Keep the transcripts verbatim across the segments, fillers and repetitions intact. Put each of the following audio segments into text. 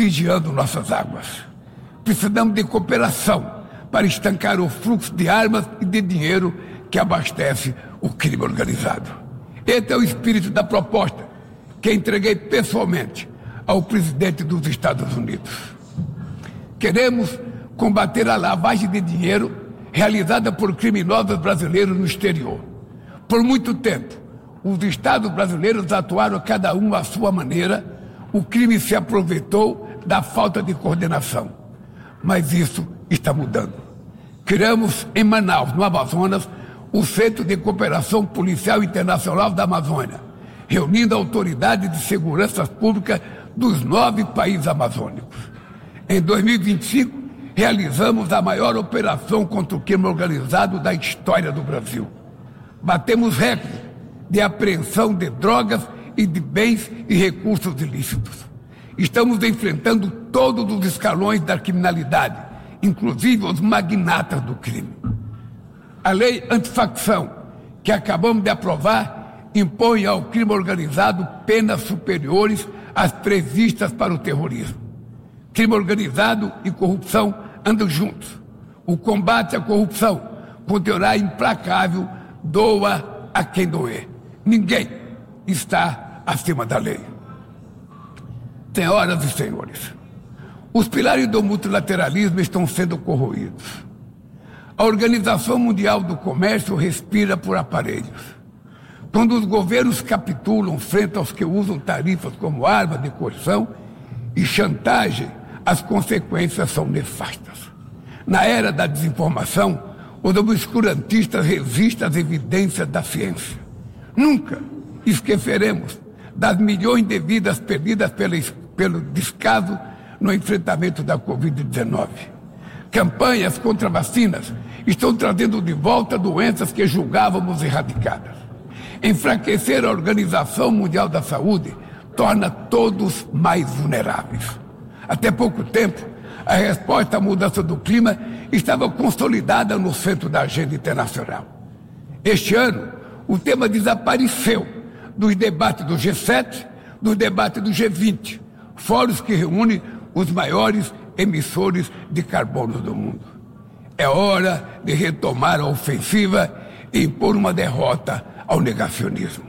vigiando nossas águas. Precisamos de cooperação para estancar o fluxo de armas e de dinheiro que abastece o crime organizado. Esse é o espírito da proposta que entreguei pessoalmente ao presidente dos Estados Unidos. Queremos combater a lavagem de dinheiro realizada por criminosos brasileiros no exterior. Por muito tempo, os estados brasileiros atuaram cada um à sua maneira, o crime se aproveitou da falta de coordenação. Mas isso está mudando. Criamos em Manaus, no Amazonas, o Centro de Cooperação Policial Internacional da Amazônia, reunindo autoridades de segurança pública dos nove países amazônicos. Em dois mil e vinte e cinco, realizamos a maior operação contra o crime organizado da história do Brasil. Batemos recorde de apreensão de drogas e de bens e recursos ilícitos. Estamos enfrentando todos os escalões da criminalidade, inclusive os magnatas do crime. A lei antifacção, que acabamos de aprovar, impõe ao crime organizado penas superiores às previstas para o terrorismo. Crime organizado e corrupção andam juntos. O combate à corrupção continuará implacável, doa a quem doer. Ninguém está acima da lei. Senhoras e senhores, os pilares do multilateralismo estão sendo corroídos. A Organização Mundial do Comércio respira por aparelhos. Quando os governos capitulam frente aos que usam tarifas como arma de coerção e chantagem, as consequências são nefastas. Na era da desinformação, os obscurantistas resistem às evidências da ciência. Nunca esqueceremos das milhões de vidas perdidas pelo, pelo descaso no enfrentamento da covid dezenove. Campanhas contra vacinas estão trazendo de volta doenças que julgávamos erradicadas. Enfraquecer a Organização Mundial da Saúde torna todos mais vulneráveis. Até pouco tempo, a resposta à mudança do clima estava consolidada no centro da agenda internacional. Este ano, o tema desapareceu dos debates do G sete, dos debates do G vinte, fóruns que reúnem os maiores emissores de carbono do mundo. É hora de retomar a ofensiva e impor uma derrota ao negacionismo.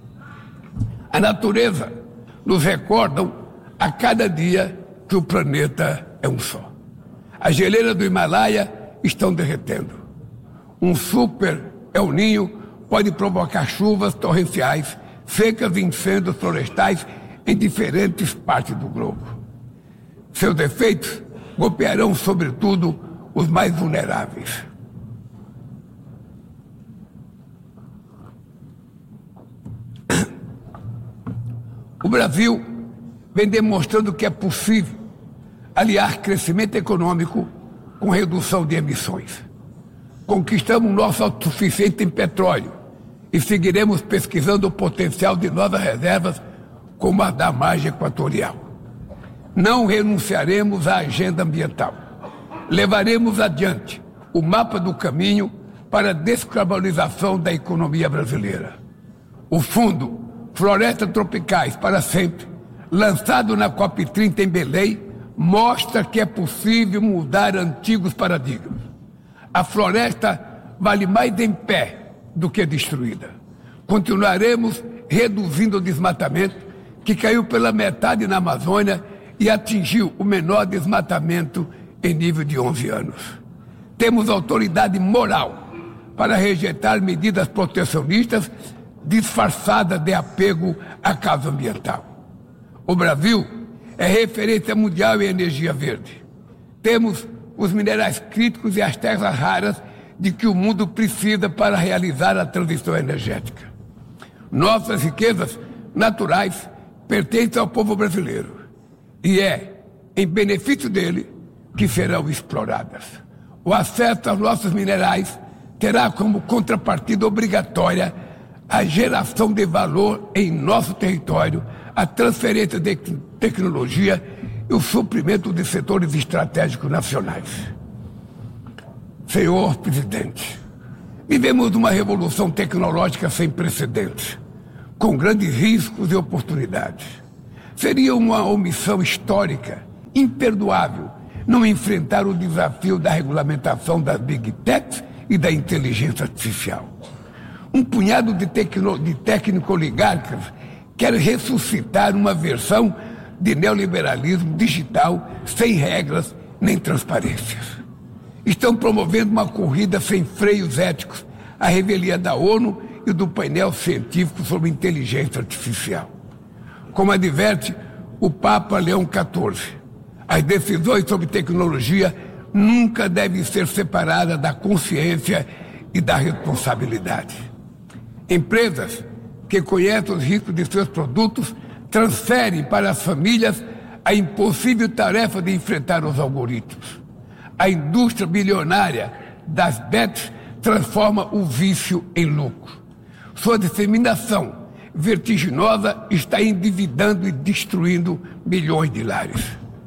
A natureza nos recorda a cada dia que o planeta é um só. As geleiras do Himalaia estão derretendo. Um super El Niño pode provocar chuvas torrenciais, secas e incêndios florestais em diferentes partes do globo. Seus efeitos golpearão, sobretudo, os mais vulneráveis. O Brasil vem demonstrando que é possível aliar crescimento econômico com redução de emissões. Conquistamos nosso autossuficiente em petróleo e seguiremos pesquisando o potencial de novas reservas como a da margem equatorial. Não renunciaremos à agenda ambiental. Levaremos adiante o mapa do caminho para a descarbonização da economia brasileira. O Fundo Florestas Tropicais para Sempre, lançado na COP trinta em Belém, mostra que é possível mudar antigos paradigmas. A floresta vale mais em pé do que destruída. Continuaremos reduzindo o desmatamento, que caiu pela metade na Amazônia e atingiu o menor desmatamento em nível de onze anos. Temos autoridade moral para rejeitar medidas protecionistas disfarçadas de apego à causa ambiental. O Brasil é referência mundial em energia verde. Temos os minerais críticos e as terras raras de que o mundo precisa para realizar a transição energética. Nossas riquezas naturais pertencem ao povo brasileiro e é em benefício dele que serão exploradas. O acesso aos nossos minerais terá como contrapartida obrigatória a geração de valor em nosso território, a transferência de tecnologia e o suprimento de setores estratégicos nacionais. Senhor Presidente, vivemos uma revolução tecnológica sem precedentes, com grandes riscos e oportunidades. Seria uma omissão histórica imperdoável não enfrentar o desafio da regulamentação das Big Techs e da inteligência artificial. Um punhado de, tecno, de técnico-oligarcas quer ressuscitar uma versão de neoliberalismo digital sem regras nem transparências. Estão promovendo uma corrida sem freios éticos à revelia da ONU e do painel científico sobre inteligência artificial. Como adverte o Papa Leão quatorze, as decisões sobre tecnologia nunca devem ser separadas da consciência e da responsabilidade. Empresas que conhecem os riscos de seus produtos transferem para as famílias a impossível tarefa de enfrentar os algoritmos. A indústria bilionária das bets transforma o vício em lucro. Sua disseminação vertiginosa está endividando e destruindo milhões de lares.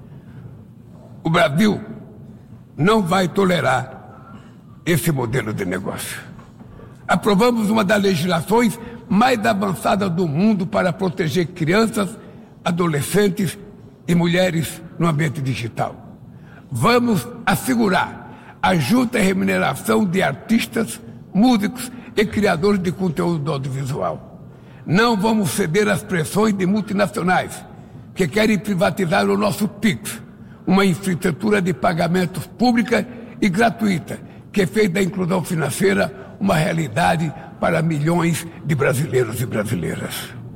O Brasil não vai tolerar esse modelo de negócio. Aprovamos uma das legislações mais avançadas do mundo para proteger crianças, adolescentes e mulheres no ambiente digital. Vamos assegurar a justa remuneração de artistas, músicos e criadores de conteúdo audiovisual. Não vamos ceder às pressões de multinacionais que querem privatizar o nosso Pix, uma infraestrutura de pagamentos pública e gratuita que fez da inclusão financeira uma realidade para milhões de brasileiros e brasileiras.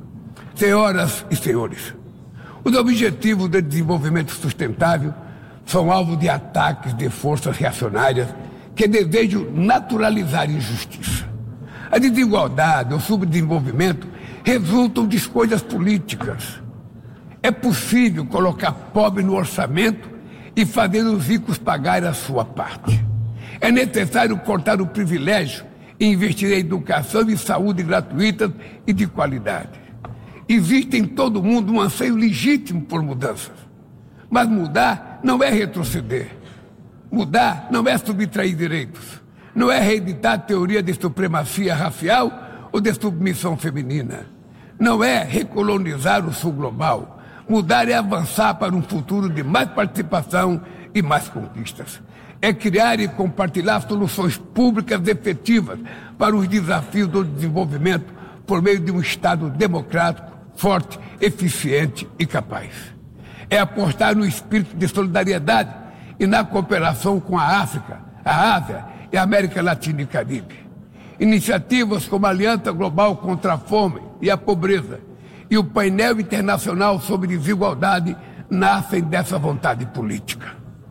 Senhoras e senhores, os objetivos de desenvolvimento sustentável são alvo de ataques de forças reacionárias que desejam naturalizar injustiça. A desigualdade, o subdesenvolvimento resultam de escolhas políticas. É possível colocar pobre no orçamento e fazer os ricos pagarem a sua parte. É necessário cortar o privilégio e investir em educação e saúde gratuitas e de qualidade. Existe em todo mundo um anseio legítimo por mudanças. Mas mudar não é retroceder. Mudar não é subtrair direitos. Não é reeditar a teoria de supremacia racial ou de submissão feminina. Não é recolonizar o sul global. Mudar é avançar para um futuro de mais participação e mais conquistas. É criar e compartilhar soluções públicas efetivas para os desafios do desenvolvimento por meio de um Estado democrático, forte, eficiente e capaz. É apostar no espírito de solidariedade e na cooperação com a África, a Ásia e a América Latina e Caribe. Iniciativas como a Aliança Global contra a Fome e a Pobreza e o Painel Internacional sobre Desigualdade nascem dessa vontade política.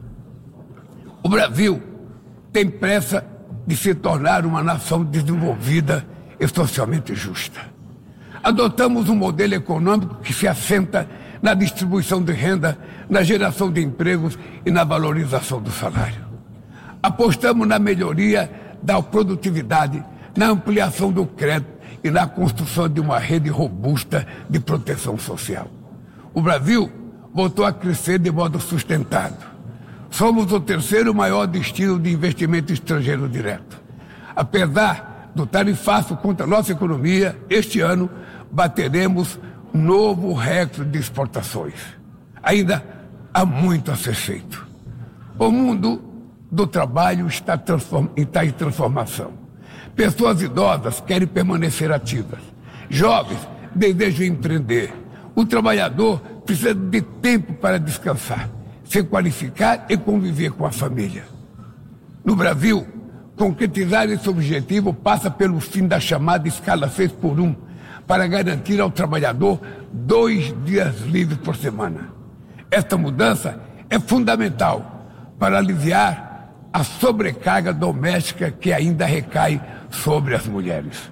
O Brasil tem pressa de se tornar uma nação desenvolvida e socialmente justa. Adotamos um modelo econômico que se assenta na distribuição de renda, na geração de empregos e na valorização do salário. Apostamos na melhoria da produtividade, na ampliação do crédito e na construção de uma rede robusta de proteção social. O Brasil voltou a crescer de modo sustentado. Somos o terceiro maior destino de investimento estrangeiro direto. Apesar do tarifaço contra a nossa economia, este ano bateremos novo recorde de exportações. Ainda há muito a ser feito. O mundo do trabalho está, transform... está em transformação. Pessoas idosas querem permanecer ativas. Jovens desejam empreender. O trabalhador precisa de tempo para descansar, se qualificar e conviver com a família. No Brasil, concretizar esse objetivo passa pelo fim da chamada escala seis por um, para garantir ao trabalhador dois dias livres por semana. Esta mudança é fundamental para aliviar a sobrecarga doméstica que ainda recai sobre as mulheres.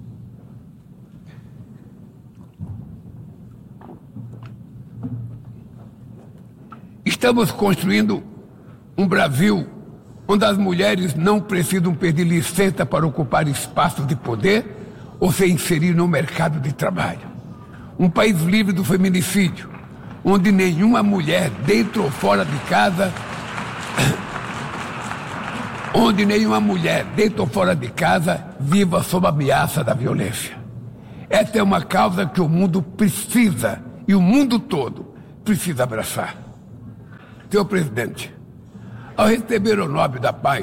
Estamos construindo um Brasil onde as mulheres não precisam pedir licença para ocupar espaços de poder ou se inserir no mercado de trabalho. Um país livre do feminicídio, onde nenhuma mulher, dentro ou fora de casa, onde nenhuma mulher, dentro ou fora de casa, viva sob a ameaça da violência. Essa é uma causa que o mundo precisa, e o mundo todo precisa abraçar. Senhor presidente, ao receber o Nobel da Paz,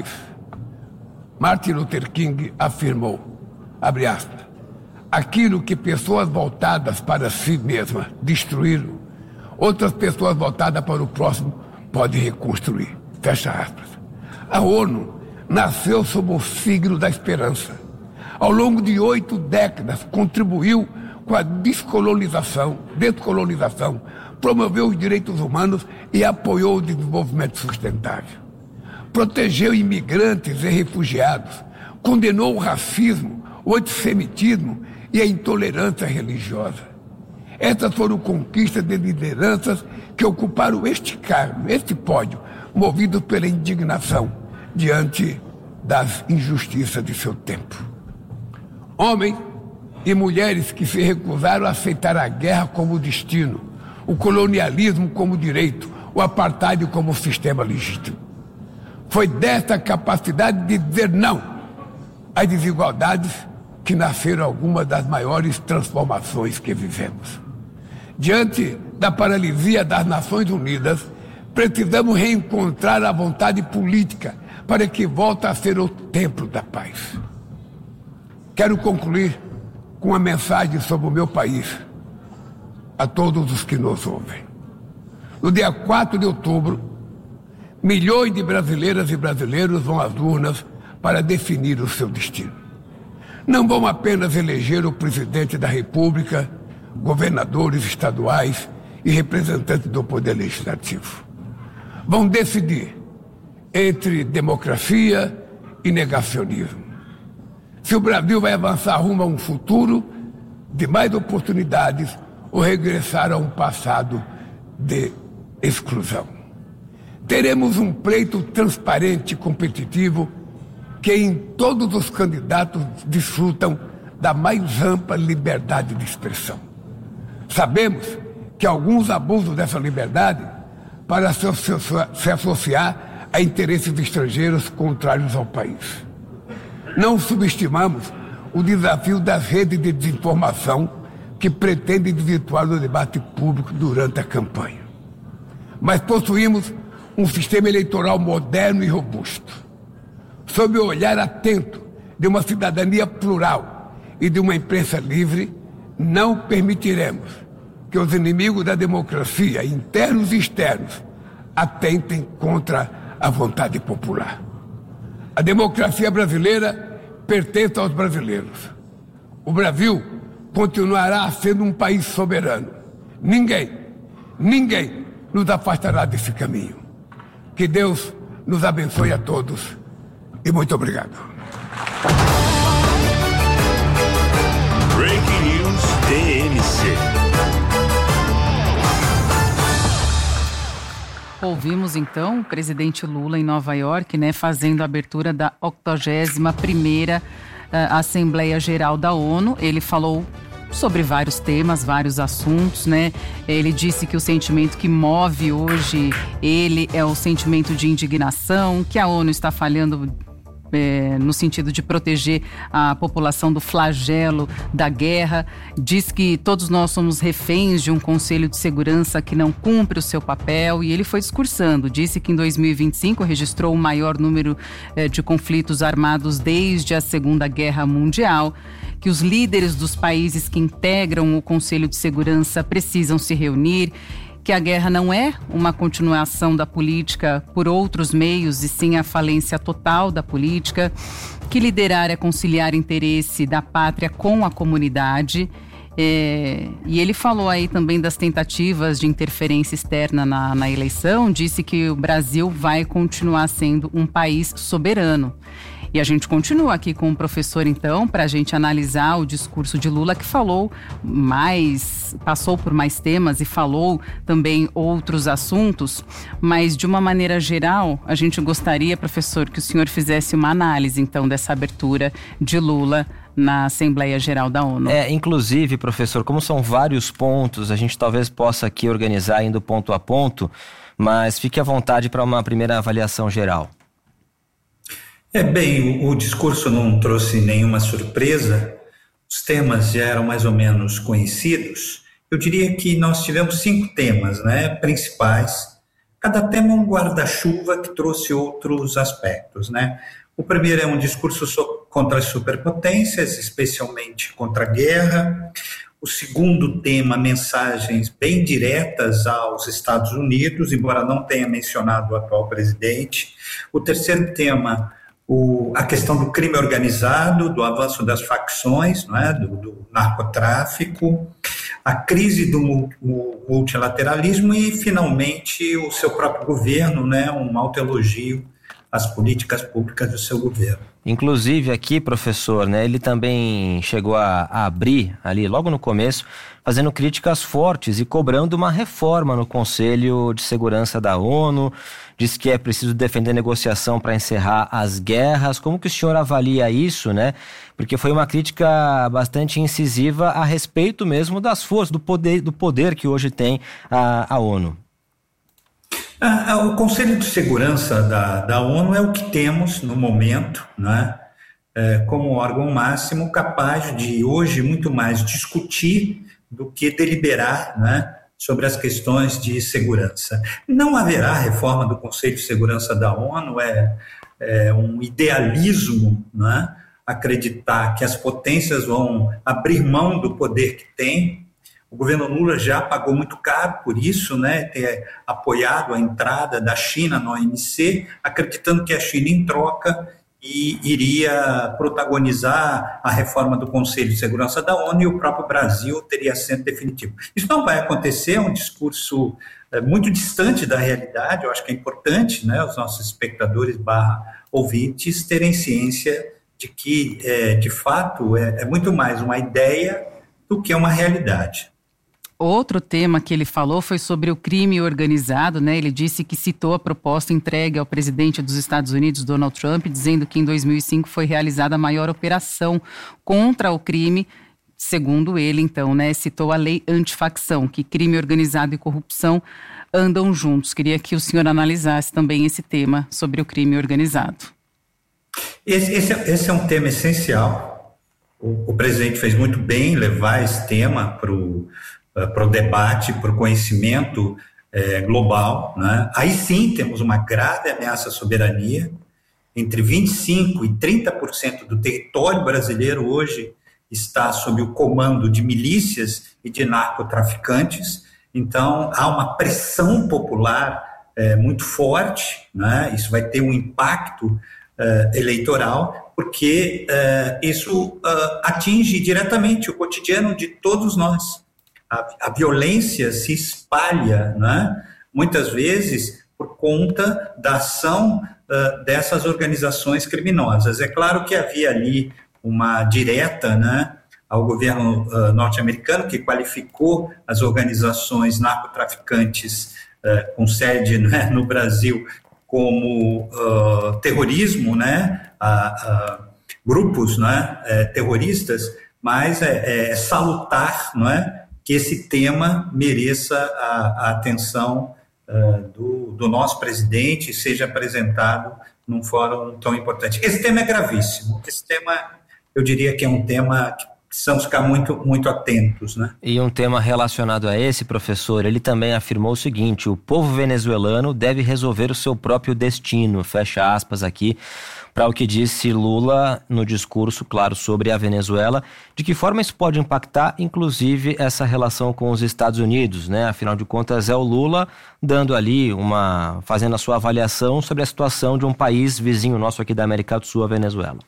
Martin Luther King afirmou, abre aspas, aquilo que pessoas voltadas para si mesmas destruíram, outras pessoas voltadas para o próximo podem reconstruir. Fecha aspas. A ONU nasceu sob o signo da esperança. Ao longo de oito décadas, contribuiu com a descolonização, descolonização, promoveu os direitos humanos e apoiou o desenvolvimento sustentável. Protegeu imigrantes e refugiados, condenou o racismo, o antissemitismo e a intolerância religiosa. Essas foram conquistas de lideranças que ocuparam este cargo, este pódio, movidos pela indignação diante das injustiças de seu tempo. Homens e mulheres que se recusaram a aceitar a guerra como destino, o colonialismo como direito, o apartheid como sistema legítimo. Foi desta capacidade de dizer não às desigualdades que nasceram algumas das maiores transformações que vivemos. Diante da paralisia das Nações Unidas, precisamos reencontrar a vontade política para que volte a ser o templo da paz. Quero concluir com uma mensagem sobre o meu país a todos os que nos ouvem. No dia quatro de outubro, milhões de brasileiras e brasileiros vão às urnas para definir o seu destino. Não vão apenas eleger o presidente da República, governadores estaduais e representantes do Poder Legislativo. Vão decidir entre democracia e negacionismo. Se o Brasil vai avançar rumo a um futuro de mais oportunidades ou regressar a um passado de exclusão. Teremos um pleito transparente e competitivo que em todos os candidatos desfrutam da mais ampla liberdade de expressão. Sabemos que alguns abusam dessa liberdade para se, se, se associar a interesses estrangeiros contrários ao país. Não subestimamos o desafio das redes de desinformação que pretendem desvirtuar o debate público durante a campanha. Mas possuímos um sistema eleitoral moderno e robusto. Sob o olhar atento de uma cidadania plural e de uma imprensa livre, não permitiremos que os inimigos da democracia, internos e externos, atentem contra a vontade popular. A democracia brasileira pertence aos brasileiros. O Brasil continuará sendo um país soberano. Ninguém, ninguém nos afastará desse caminho. Que Deus nos abençoe a todos e muito obrigado. Breaking News D M C. Ouvimos então o presidente Lula em Nova York, né, fazendo a abertura da octogésima primeira uh, Assembleia Geral da ONU. Ele falou sobre vários temas, vários assuntos, né? Ele disse que o sentimento que move hoje ele é o sentimento de indignação, que a ONU está falhando É, no sentido de proteger a população do flagelo da guerra. Diz que todos nós somos reféns de um Conselho de Segurança que não cumpre o seu papel, e ele foi discursando. Disse que em dois mil e vinte e cinco registrou o maior número eh, de conflitos armados desde a Segunda Guerra Mundial, que os líderes dos países que integram o Conselho de Segurança precisam se reunir, que a guerra não é uma continuação da política por outros meios, e sim a falência total da política, que liderar é conciliar interesse da pátria com a comunidade. É, e ele falou aí também das tentativas de interferência externa na, na eleição, disse que o Brasil vai continuar sendo um país soberano. E a gente continua aqui com o professor, então, para a gente analisar o discurso de Lula, que falou mais, passou por mais temas e falou também outros assuntos, mas de uma maneira geral, a gente gostaria, professor, que o senhor fizesse uma análise, então, dessa abertura de Lula na Assembleia Geral da ONU. É, inclusive, professor, como são vários pontos, a gente talvez possa aqui organizar indo ponto a ponto, mas fique à vontade para uma primeira avaliação geral. É, bem, o, o discurso não trouxe nenhuma surpresa, os temas já eram mais ou menos conhecidos. Eu diria que nós tivemos cinco temas, né, principais Cada tema é um guarda-chuva que trouxe outros aspectos, né? O primeiro é um discurso contra as superpotências, especialmente contra a guerra. O segundo tema, mensagens bem diretas aos Estados Unidos, embora não tenha mencionado o atual presidente. O terceiro tema, o, a questão do crime organizado, do avanço das facções, não é? do, do narcotráfico, a crise do multilateralismo e, finalmente, o seu próprio governo, né? Um autoelogio às políticas públicas do seu governo. Inclusive aqui, professor, né, ele também chegou a, a abrir ali logo no começo, fazendo críticas fortes e cobrando uma reforma no Conselho de Segurança da ONU, diz que é preciso defender negociação para encerrar as guerras. Como que o senhor avalia isso, né? Porque foi uma crítica bastante incisiva a respeito mesmo das forças, do poder, do poder que hoje tem a, a ONU. Ah, o Conselho de Segurança da, da ONU é o que temos no momento, né, é, como órgão máximo capaz de hoje muito mais discutir do que deliberar, né, sobre as questões de segurança. Não haverá reforma do Conselho de Segurança da ONU, é, é um idealismo, né, acreditar que as potências vão abrir mão do poder que têm. O governo Lula já pagou muito caro por isso, né, ter apoiado a entrada da China no O M C, acreditando que a China, em troca, e iria protagonizar a reforma do Conselho de Segurança da ONU e o próprio Brasil teria assento definitivo. Isso não vai acontecer, é um discurso é, muito distante da realidade. Eu acho que é importante, né, os nossos espectadores barra ouvintes terem ciência de que, é, de fato, é, é muito mais uma ideia do que uma realidade. Outro tema que ele falou foi sobre o crime organizado, né? Ele disse que citou a proposta entregue ao presidente dos Estados Unidos, Donald Trump, dizendo que em dois mil e cinco foi realizada a maior operação contra o crime. Segundo ele, então, né, citou a lei antifacção, que crime organizado e corrupção andam juntos. Queria que o senhor analisasse também esse tema sobre o crime organizado. Esse, esse, esse é um tema essencial. O, o presidente fez muito bem em levar esse tema para o para o debate, para o conhecimento é, global, né? Aí sim temos uma grave ameaça à soberania. Entre vinte e cinco por cento e trinta por cento do território brasileiro hoje está sob o comando de milícias e de narcotraficantes. Então, há uma pressão popular é, muito forte, né? Isso vai ter um impacto é, eleitoral, porque é, isso é, atinge diretamente o cotidiano de todos nós. A, a violência se espalha, né, muitas vezes por conta da ação uh, dessas organizações criminosas. É claro que havia ali uma direta, né, ao governo uh, norte-americano, que qualificou as organizações narcotraficantes uh, com sede, né, no Brasil como uh, terrorismo, né, uh, uh, grupos, né, uh, terroristas, mas é, é salutar, não é, que esse tema mereça a, a atenção uh, do, do nosso presidente e seja apresentado num fórum tão importante. Esse tema é gravíssimo. Esse tema, eu diria que é um tema que precisamos ficar muito, muito atentos, né? E um tema relacionado a esse, professor, ele também afirmou o seguinte: o povo venezuelano deve resolver o seu próprio destino, fecha aspas aqui, para o que disse Lula no discurso, claro, sobre a Venezuela. De que forma isso pode impactar, inclusive, essa relação com os Estados Unidos, né? Afinal de contas, é o Lula dando ali uma, fazendo a sua avaliação sobre a situação de um país vizinho nosso aqui da América do Sul, a Venezuela.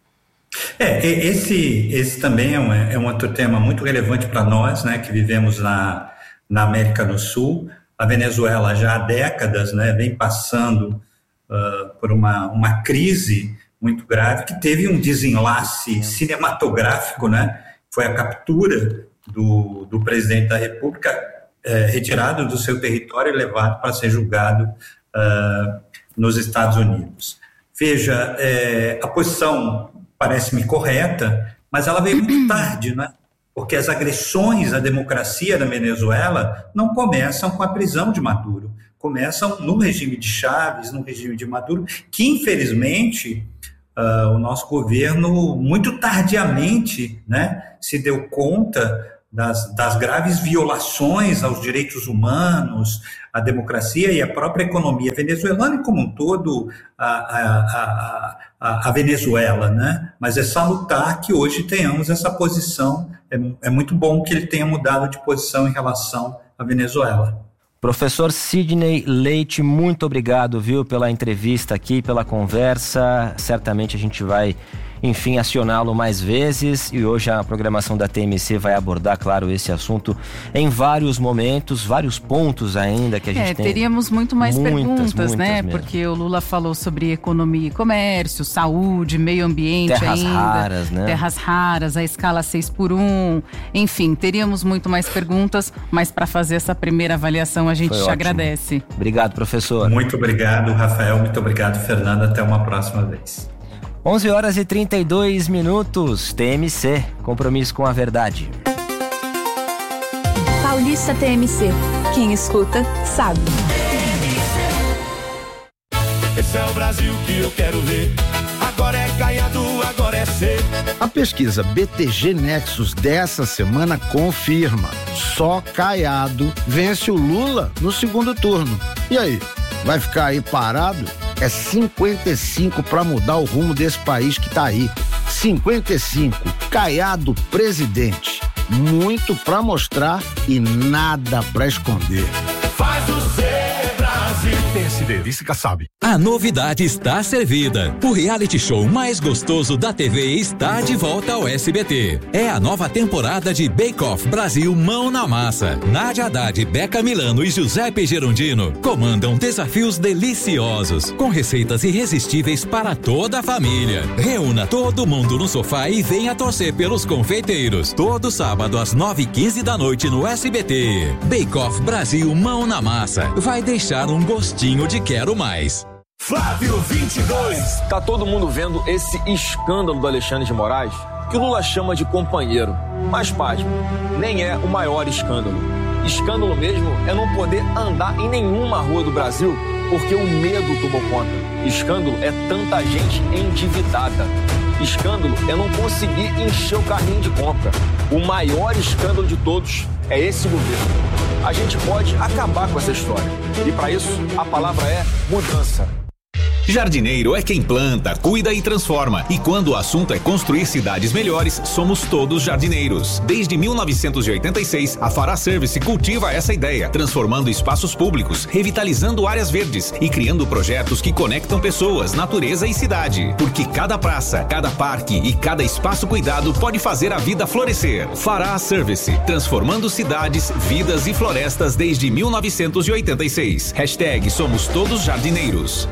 É, esse, esse também é um, é um outro tema muito relevante para nós, né, que vivemos na, na América do Sul. A Venezuela já há décadas, né, vem passando uh, por uma, uma crise muito grave, que teve um desenlace cinematográfico, né, foi a captura do, do presidente da República, é, retirado do seu território e levado para ser julgado uh, nos Estados Unidos. Veja, é, a posição parece-me correta, mas ela veio muito tarde, né? Porque as agressões à democracia da Venezuela não começam com a prisão de Maduro, começam no regime de Chávez, no regime de Maduro, que infelizmente uh, o nosso governo muito tardiamente, né, se deu conta das, das graves violações aos direitos humanos, à democracia e à própria economia venezuelana e, como um todo, a, a, a, a Venezuela, né? Mas é salutar que hoje tenhamos essa posição, é, é muito bom que ele tenha mudado de posição em relação à Venezuela. Professor Sidney Leite, muito obrigado, viu, pela entrevista aqui, pela conversa. Certamente a gente vai, enfim, acioná-lo mais vezes, e hoje a programação da T M C vai abordar, claro, esse assunto em vários momentos, vários pontos ainda que a gente é, tem. Teríamos muito mais muitas, perguntas, muitas né? mesmo. Porque o Lula falou sobre economia e comércio, saúde, meio ambiente terras ainda. raras, né? Terras raras, a escala seis por um. Enfim, teríamos muito mais perguntas, mas para fazer essa primeira avaliação a gente Foi te ótimo. agradece. Obrigado, professor. Muito obrigado, Rafael. Muito obrigado, Fernanda. Até uma próxima vez. onze horas e trinta e dois minutos, T M C, compromisso com a verdade. Paulista T M C, quem escuta sabe. Esse é o Brasil que eu quero ver. Agora é Caiado, agora é C. A pesquisa B T G Nexus dessa semana confirma: só Caiado vence o Lula no segundo turno. E aí, vai ficar aí parado? É cinquenta e cinco para mudar o rumo desse país que tá aí. cinquenta e cinco, Caiado presidente. Muito para mostrar e nada para esconder. Faz o C, Brasil. P S D, Vice sabe. A novidade está servida. O reality show mais gostoso da T V está de volta ao S B T. É a nova temporada de Bake Off Brasil Mão na Massa. Nádia Haddad, Beca Milano e Giuseppe Gerondino comandam desafios deliciosos, com receitas irresistíveis para toda a família. Reúna todo mundo no sofá e venha torcer pelos confeiteiros. Todo sábado às nove e quinze da noite no S B T. Bake Off Brasil Mão na Massa. Vai deixar um gostinho de quero mais. Flávio vinte e dois. Tá todo mundo vendo esse escândalo do Alexandre de Moraes, que o Lula chama de companheiro. Mas, pasme, nem é o maior escândalo. Escândalo mesmo é não poder andar em nenhuma rua do Brasil porque o medo tomou conta. Escândalo é tanta gente endividada. Escândalo é não conseguir encher o carrinho de compra. O maior escândalo de todos é esse governo. A gente pode acabar com essa história. E para isso, a palavra é mudança. Jardineiro é quem planta, cuida e transforma. E quando o assunto é construir cidades melhores, somos todos jardineiros. Desde mil novecentos e oitenta e seis, a Fará Service cultiva essa ideia, transformando espaços públicos, revitalizando áreas verdes e criando projetos que conectam pessoas, natureza e cidade. Porque cada praça, cada parque e cada espaço cuidado pode fazer a vida florescer. Fará Service, transformando cidades, vidas e florestas desde mil novecentos e oitenta e seis. Hashtag Somos Todos Jardineiros.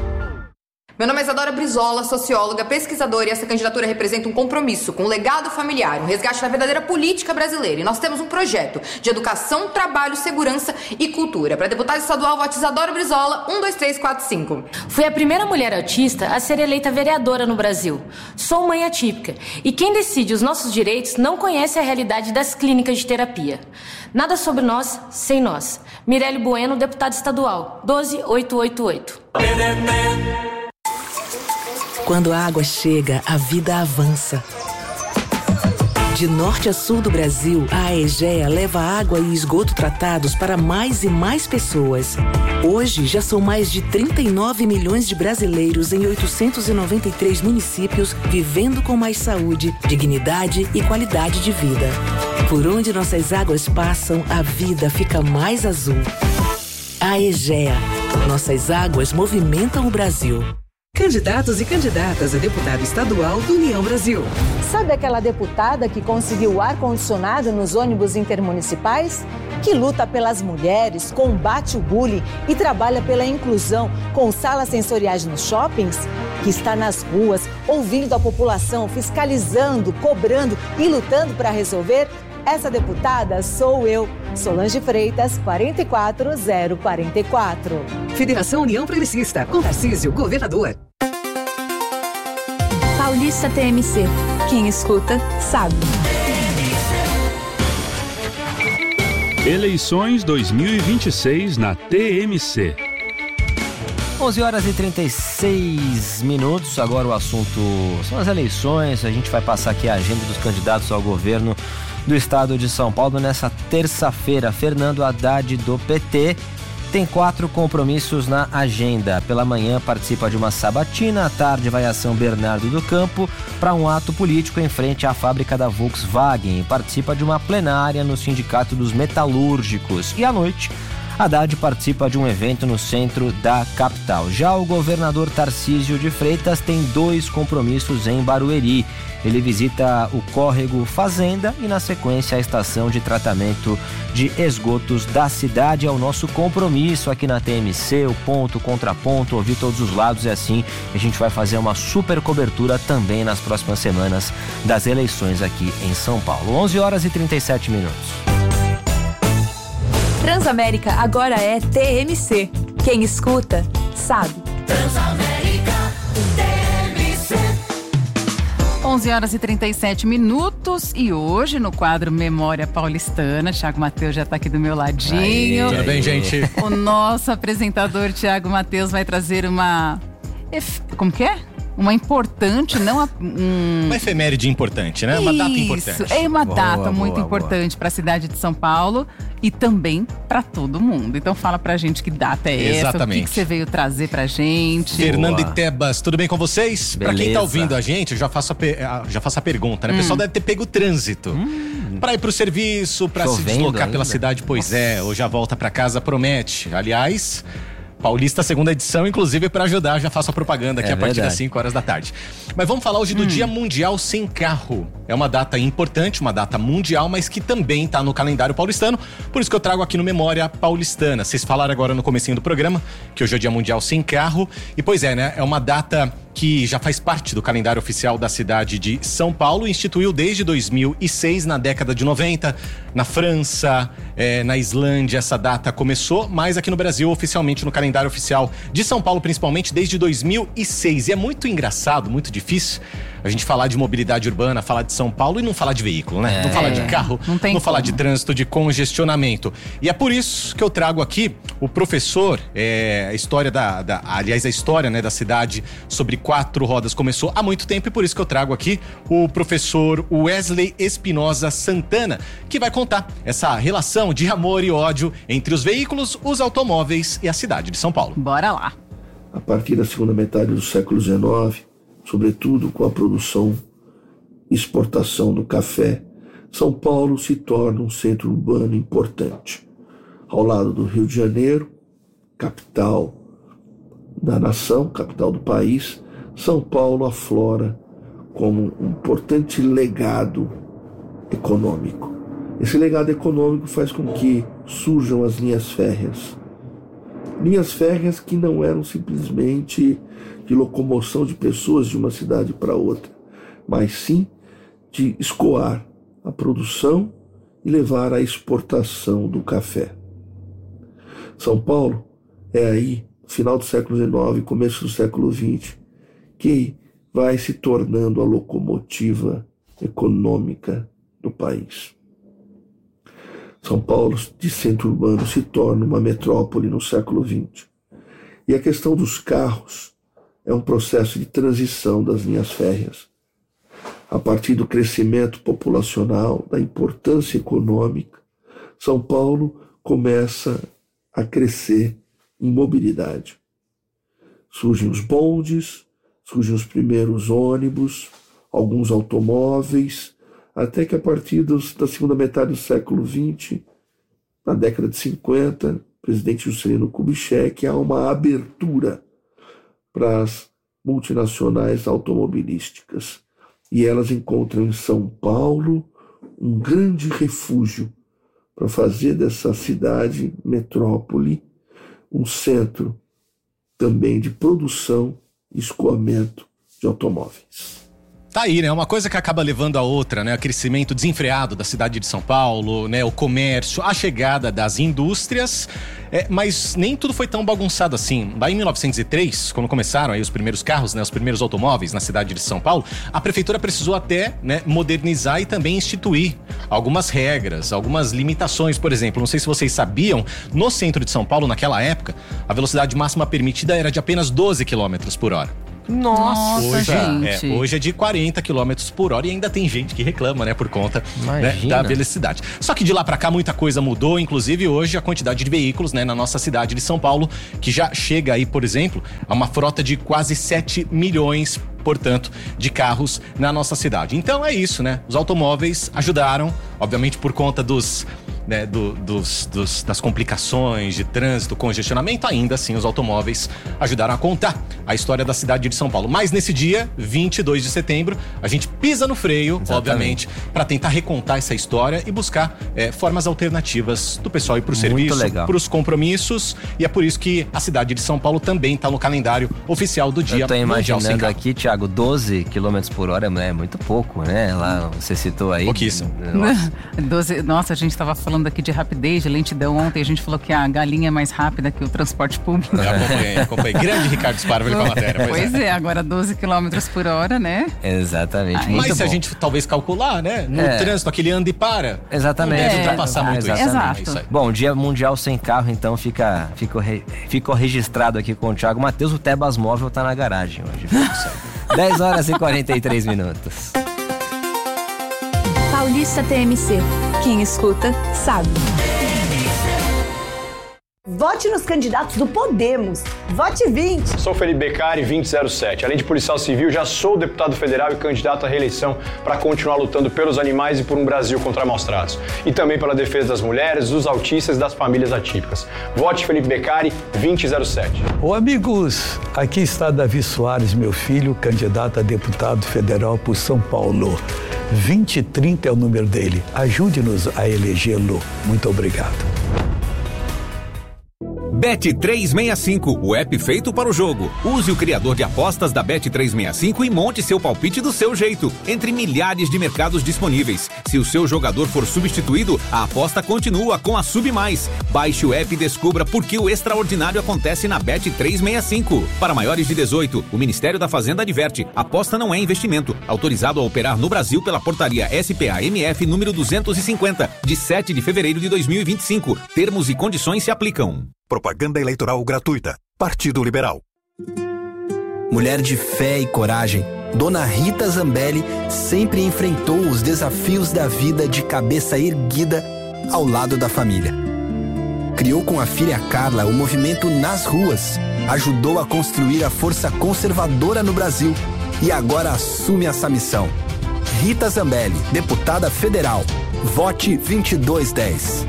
Meu nome é Isadora Brizola, socióloga, pesquisadora, e essa candidatura representa um compromisso com o legado familiar, um resgate da verdadeira política brasileira. E nós temos um projeto de educação, trabalho, segurança e cultura. Para deputada estadual, vote Isadora Brizola, um dois três quatro cinco. Fui a primeira mulher autista a ser eleita vereadora no Brasil. Sou mãe atípica e quem decide os nossos direitos não conhece a realidade das clínicas de terapia. Nada sobre nós, sem nós. Mirelle Bueno, deputada estadual, doze mil oitocentos e oitenta e oito. Quando a água chega, a vida avança. De norte a sul do Brasil, a Aegea leva água e esgoto tratados para mais e mais pessoas. Hoje, já são mais de trinta e nove milhões de brasileiros em oitocentos e noventa e três municípios vivendo com mais saúde, dignidade e qualidade de vida. Por onde nossas águas passam, a vida fica mais azul. Aegea. Nossas águas movimentam o Brasil. Candidatos e candidatas a deputado estadual do União Brasil. Sabe aquela deputada que conseguiu ar-condicionado nos ônibus intermunicipais? Que luta pelas mulheres, combate o bullying e trabalha pela inclusão com salas sensoriais nos shoppings? Que está nas ruas, ouvindo a população, fiscalizando, cobrando e lutando para resolver? Essa deputada sou eu, Solange Freitas, quarenta e quatro zero quarenta e quatro. Federação União Progressista, com Tarcísio, governador. Paulista T M C, quem escuta sabe. Eleições dois mil e vinte e seis na T M C. onze horas e trinta e seis minutos, agora o assunto são as eleições. A gente vai passar aqui a agenda dos candidatos ao governo do estado de São Paulo nessa terça-feira. Fernando Haddad, do P T, tem quatro compromissos na agenda. Pela manhã participa de uma sabatina, à tarde vai a São Bernardo do Campo para um ato político em frente à fábrica da Volkswagen e participa de uma plenária no Sindicato dos Metalúrgicos. E à noite, Haddad participa de um evento no centro da capital. Já o governador Tarcísio de Freitas tem dois compromissos em Barueri. Ele visita o córrego Fazenda e, na sequência, a estação de tratamento de esgotos da cidade. É o nosso compromisso aqui na T M C, o ponto, contraponto, ouvir todos os lados, e assim a gente vai fazer uma super cobertura também nas próximas semanas das eleições aqui em São Paulo. onze horas e trinta e sete minutos. Transamérica agora é T M C. Quem escuta, sabe. Transamérica, T M C. onze horas e trinta e sete minutos e hoje no quadro Memória Paulistana, Thiago Mateus já está aqui do meu ladinho. Aí, tudo bem, gente? O nosso apresentador Thiago Mateus vai trazer uma... Como que é? Uma importante, não a, um... uma efeméride importante, né? Uma Isso, data importante. É uma boa, data boa, muito boa. importante para a cidade de São Paulo e também para todo mundo. Então fala pra gente que data é essa, Exatamente. o que, que você veio trazer pra gente. Fernando boa. E Tebas, tudo bem com vocês? Para quem tá ouvindo a gente, eu já faço a, pe... já faço a pergunta, né? O Hum. pessoal deve ter pego o trânsito. Hum. Para ir pro serviço, para se deslocar ainda pela cidade, pois Nossa. é, ou já volta para casa, promete. Aliás... Paulista, segunda edição, inclusive para ajudar, já faço a propaganda aqui é a partir verdade. das cinco horas da tarde. Mas vamos falar hoje do hum. Dia Mundial Sem Carro. É uma data importante, uma data mundial, mas que também está no calendário paulistano, por isso que eu trago aqui no Memória Paulistana. Vocês falaram agora no comecinho do programa que hoje é o Dia Mundial Sem Carro, e pois é, né? É uma data que já faz parte do calendário oficial da cidade de São Paulo, instituiu desde dois mil e seis, na década de noventa, na França, é, na Islândia, essa data começou, mas aqui no Brasil, oficialmente no calendário oficial de São Paulo, principalmente desde dois mil e seis. E é muito engraçado, muito difícil a gente falar de mobilidade urbana, falar de São Paulo e não falar de veículo, né? É, não falar de carro, não, não falar de trânsito, de congestionamento. E é por isso que eu trago aqui o professor, é, a história da, da, aliás, a história, né, da cidade sobre quatro rodas começou há muito tempo, e por isso que eu trago aqui o professor Wesley Espinosa Santana, que vai contar essa relação de amor e ódio entre os veículos, os automóveis e a cidade de São Paulo. Bora lá. A partir da segunda metade do século dezenove, sobretudo com a produção e exportação do café, São Paulo se torna um centro urbano importante. Ao lado do Rio de Janeiro, capital da nação, capital do país, São Paulo aflora como um importante legado econômico. Esse legado econômico faz com que surjam as linhas férreas. Linhas férreas que não eram simplesmente de locomoção de pessoas de uma cidade para outra, mas sim de escoar a produção e levar à exportação do café. São Paulo é aí, final do século dezenove, começo do século vinte, que vai se tornando a locomotiva econômica do país. São Paulo, de centro urbano, se torna uma metrópole no século vinte. E a questão dos carros é um processo de transição das linhas férreas. A partir do crescimento populacional, da importância econômica, São Paulo começa a crescer em mobilidade. Surgem os bondes, surgem os primeiros ônibus, alguns automóveis, até que a partir dos, da segunda metade do século vinte, na década de cinquenta, presidente Juscelino Kubitschek, há uma abertura para as multinacionais automobilísticas. E elas encontram em São Paulo um grande refúgio para fazer dessa cidade, metrópole, um centro também de produção e escoamento de automóveis. Tá aí, né? Uma coisa que acaba levando a outra, né? O crescimento desenfreado da cidade de São Paulo, né? O comércio, a chegada das indústrias, é, mas nem tudo foi tão bagunçado assim. Lá em mil novecentos e três, quando começaram aí os primeiros carros, né? Os primeiros automóveis na cidade de São Paulo, a prefeitura precisou até, né, modernizar e também instituir algumas regras, algumas limitações. Por exemplo, não sei se vocês sabiam, no centro de São Paulo, naquela época, a velocidade máxima permitida era de apenas doze quilômetros por hora. Nossa, hoje, gente. É, hoje é de quarenta quilômetros por hora e ainda tem gente que reclama, né, por conta, né, da velocidade. Só que de lá pra cá muita coisa mudou, inclusive hoje a quantidade de veículos, né, na nossa cidade de São Paulo, que já chega aí, por exemplo, a uma frota de quase sete milhões, portanto, de carros na nossa cidade. Então é isso, né? Os automóveis ajudaram, obviamente por conta dos, né, do, dos, dos, das complicações de trânsito, congestionamento, ainda assim os automóveis ajudaram a contar a história da cidade de São Paulo. Mas nesse dia, vinte e dois de setembro, a gente pisa no freio, exatamente, obviamente, para tentar recontar essa história e buscar é, formas alternativas do pessoal ir pro serviço, pros compromissos, e é por isso que a cidade de São Paulo também tá no calendário oficial do Dia Eu tô Mundial Sem imaginando Carro. aqui, Thiago, doze quilômetros por hora é muito pouco, né? Lá você citou aí. Pouquíssimo. Nossa. doze, nossa, a gente tava falando aqui de rapidez, de lentidão. Ontem a gente falou que a galinha é mais rápida que o transporte público. Já acompanhei, acompanhei. Grande Ricardo Sparville com a matéria. Pois, pois é. é, agora doze quilômetros por hora, né? Exatamente. Aí, Mas muito se bom. a gente talvez calcular, né? No É. trânsito, aquele anda e para. Exatamente. Não deve É. ultrapassar muito Exatamente. isso. Exato. É isso aí. Bom, Dia Mundial Sem Carro, então fica, ficou, re, ficou registrado aqui com o Thiago Matheus. O Tebas Móvel tá na garagem hoje. Viu? dez horas e quarenta e três minutos. Paulista T M C. Quem escuta, sabe. Vote nos candidatos do Podemos. Vote vinte. Sou Felipe Beccari, vinte zero sete. Além de policial civil, já sou deputado federal e candidato à reeleição para continuar lutando pelos animais e por um Brasil contra maus tratos. E também pela defesa das mulheres, dos autistas e das famílias atípicas. Vote Felipe Beccari, vinte zero sete. Ô amigos, aqui está Davi Soares, meu filho, candidato a deputado federal por São Paulo. vinte trinta é o número dele. Ajude-nos a elegê-lo. Muito obrigado. Bet trezentos e sessenta e cinco, o app feito para o jogo. Use o criador de apostas da Bet trezentos e sessenta e cinco e monte seu palpite do seu jeito, entre milhares de mercados disponíveis. Se o seu jogador for substituído, a aposta continua com a Sub Mais. Baixe o app e descubra por que o extraordinário acontece na Bet trezentos e sessenta e cinco. Para maiores de dezoito, o Ministério da Fazenda adverte: aposta não é investimento. Autorizado a operar no Brasil pela portaria S P A M F número duzentos e cinquenta, de sete de fevereiro de dois mil e vinte e cinco. Termos e condições se aplicam. Propaganda eleitoral gratuita. Partido Liberal. Mulher de fé e coragem, Dona Rita Zambelli sempre enfrentou os desafios da vida de cabeça erguida ao lado da família. Criou com a filha Carla o movimento Nas Ruas, ajudou a construir a força conservadora no Brasil e agora assume essa missão. Rita Zambelli, deputada federal. Vote vinte e dois dez.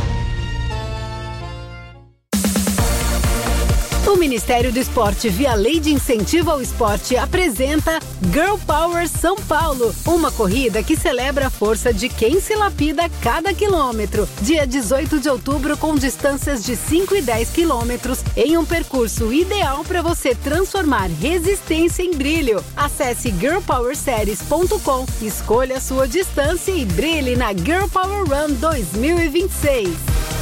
O Ministério do Esporte, via Lei de Incentivo ao Esporte, apresenta Girl Power São Paulo, uma corrida que celebra a força de quem se lapida cada quilômetro. Dia dezoito de outubro, com distâncias de cinco e dez quilômetros, em um percurso ideal para você transformar resistência em brilho. Acesse girl power series ponto com, escolha a sua distância e brilhe na Girl Power Run dois mil e vinte e seis.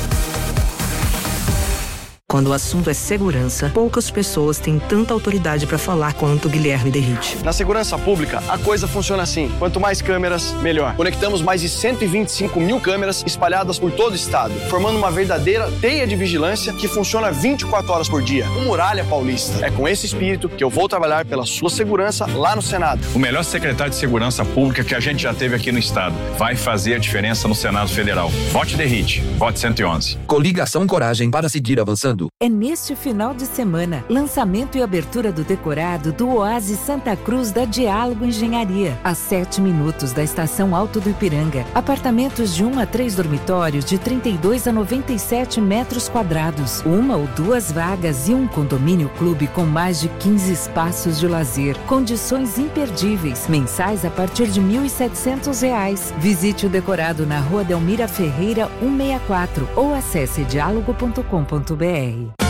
Quando o assunto é segurança, poucas pessoas têm tanta autoridade para falar quanto Guilherme Derrite. Na segurança pública, a coisa funciona assim. Quanto mais câmeras, melhor. Conectamos mais de cento e vinte e cinco mil câmeras espalhadas por todo o estado, formando uma verdadeira teia de vigilância que funciona vinte e quatro horas por dia. O Muralha Paulista. É com esse espírito que eu vou trabalhar pela sua segurança lá no Senado. O melhor secretário de segurança pública que a gente já teve aqui no estado. Vai fazer a diferença no Senado Federal. Vote Derrite. Vote cento e onze. Coligação Coragem para seguir avançando. É neste final de semana, lançamento e abertura do decorado do Oásis Santa Cruz da Diálogo Engenharia, a sete minutos da estação Alto do Ipiranga. Apartamentos de um a três dormitórios de trinta e dois a noventa e sete metros quadrados, uma ou duas vagas e um condomínio clube com mais de quinze espaços de lazer. Condições imperdíveis, mensais a partir de mil e setecentos reais. Visite o decorado na Rua Delmira Ferreira cento e sessenta e quatro ou acesse diálogo ponto com ponto br.